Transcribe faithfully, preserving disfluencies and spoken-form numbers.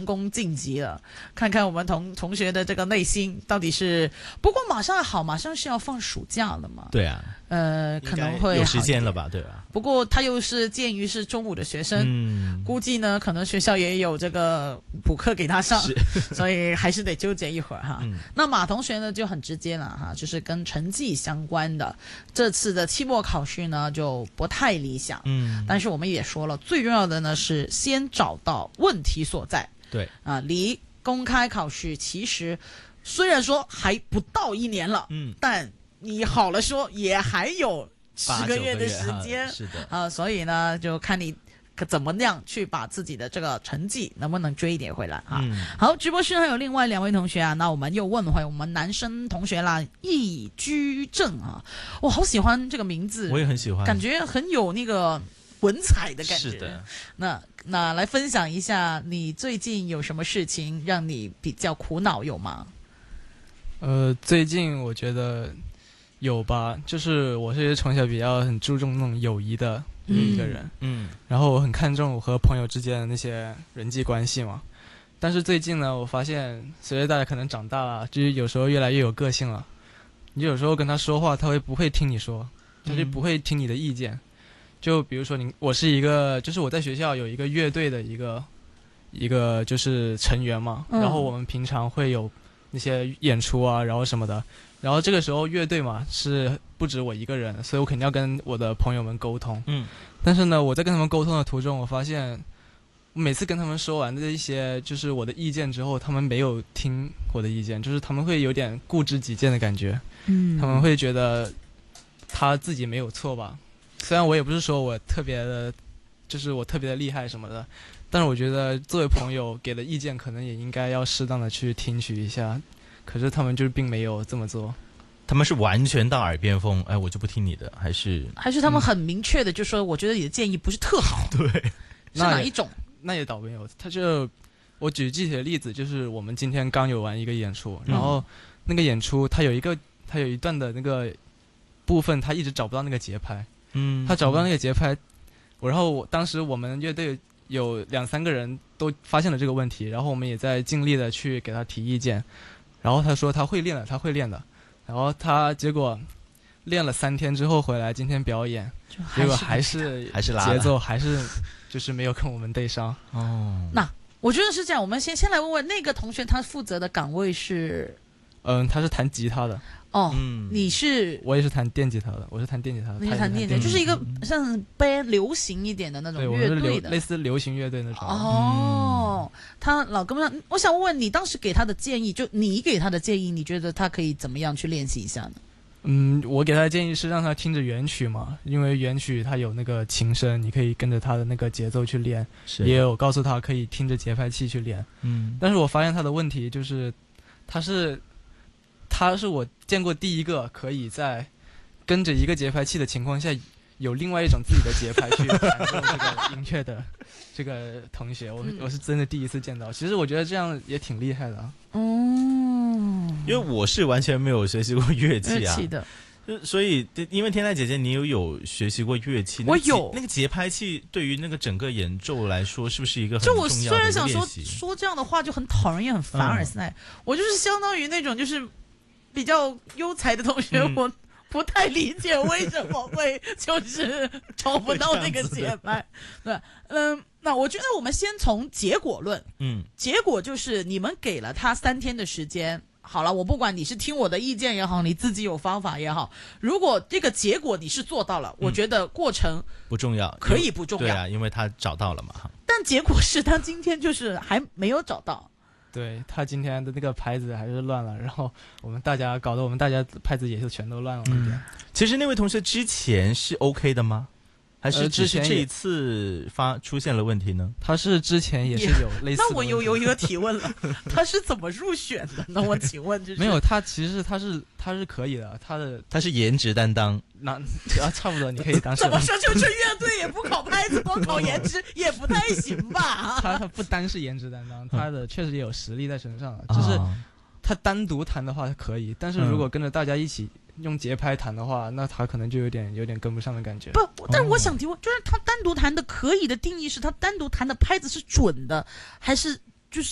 成功晋级了，看看我们同同学的这个内心到底是。不过马上好，马上是要放暑假了嘛。 对啊， 呃，可能会有时间了吧，对吧？ 不过他又是鉴于是中午的学生， 嗯， 估计呢可能学校也有这个补课给他上，所以还是得纠结一会儿哈。嗯、那马同学呢就很直接了哈，就是跟成绩相关的，这次的期末考试呢就不太理想。嗯，但是我们也说了，最重要的呢是先找到问题所在。 对啊，离公开考试其实虽然说还不到一年了，嗯，但你好了说也还有十个月的时间， 是的啊，所以呢就看你怎么样去把自己的这个成绩能不能追一点回来啊。嗯、好，直播室还有另外两位同学啊，那我们又问回我们男生同学啦，易居正啊，我好喜欢这个名字， 我也很喜欢， 感觉很有那个文采的感觉。 是的， 那那来分享一下，你最近有什么事情让你比较苦恼有吗？ 呃，最近我觉得有吧，就是我是从小比较很注重那种友谊的一个人，嗯，嗯然后我很看重我和朋友之间的那些人际关系嘛。但是最近呢，我发现随着大家可能长大了，就是有时候越来越有个性了。你有时候跟他说话，他会不会听你说，他就不会听你的意见。嗯、就比如说你，我是一个，就是我在学校有一个乐队的一个一个就是成员嘛，嗯、然后我们平常会有那些演出啊，然后什么的。然后这个时候乐队嘛是不止我一个人，所以我肯定要跟我的朋友们沟通。嗯，但是呢，我在跟他们沟通的途中，我发现每次跟他们说完这一些就是我的意见之后，他们没有听我的意见，就是他们会有点固执己见的感觉。嗯，他们会觉得他自己没有错吧。虽然我也不是说我特别的，就是我特别的厉害什么的，但是我觉得作为朋友给的意见，可能也应该要适当的去听取一下。可是他们就是并没有这么做， 他们是完全当耳边风，哎，我就不听你的，还是还是他们很明确的就说，我觉得你的建议不是特好。 对， 是哪一种？ 那也倒没有，他就我举具体的例子，就是我们今天刚有完一个演出，然后那个演出他有一个他有一段的那个部分，他一直找不到那个节拍，嗯，他找不到那个节拍，我然后我当时我们乐队有两三个人都发现了这个问题，然后我们也在尽力的去给他提意见。然后他说他会练的，他会练的。然后他结果练了三天之后回来，今天表演，结果还是还是节奏还是就是没有跟我们对上。 哦，那我觉得是这样，我们先先来问问那个同学，他负责的岗位是， 嗯，他是弹吉他的。 哦，嗯、你是我也是弹电吉他的，我是弹电吉他的。 你是弹电吉他，就是一个像 band 流行一点的那种乐队的， 类似流行乐队那种。 哦，嗯、他老跟不上。我想问问你，当时给他的建议，就你给他的建议，你觉得他可以怎么样去练习一下呢？ 嗯，我给他的建议是让他听着原曲嘛，因为原曲它有那个琴声，你可以跟着他的那个节奏去练。也有告诉他可以听着节拍器去练。嗯，但是我发现他的问题就是，他是。他是我见过第一个可以在跟着一个节拍器的情况下，有另外一种自己的节拍去弹奏这个音乐的这个同学，我我是真的第一次见到。其实我觉得这样也挺厉害的啊。 哦， 因为我是完全没有学习过乐器啊， 乐器的， 所以因为天籁姐姐你有有学习过乐器， 我有那个节拍器对于那个整个演奏来说是不是一个很重要的练习？ 就我虽然想说说这样的话就很讨人厌很凡尔赛、嗯、我就是相当于那种就是比较优才的同学、嗯、我不太理解为什么会就是找不到那个节拍。对，嗯，那我觉得我们先从结果论。嗯，结果就是你们给了他三天的时间。好了，我不管你是听我的意见也好，你自己有方法也好，如果这个结果你是做到了，嗯、我觉得过程不重要， 可以不重要。 对啊，因为他找到了嘛。 但结果是他今天就是还没有找到。 对，他今天的那个拍子还是乱了，然后我们大家搞得我们大家拍子也是全都乱了一点、嗯。 其实那位同学之前是 OK 的吗？还是只是这一次发出现了问题呢？ 他是之前也是有类似的。 那我有有一个提问了，他是怎么入选的呢？我请问就是没有，他其实他是他是可以的，他的他是颜值担当， 那啊差不多你可以当。 怎么说就是乐队也不考拍子，光考颜值也不太行吧？ 他他不单是颜值担当，他的确实也有实力在身上，就是他单独弹的话可以，但是如果跟着大家一起。用节拍弹的话，那他可能就有点有点跟不上的感觉。 不，但是我想提问，就是他单独弹的可以的定义是他单独弹的拍子是准的，还是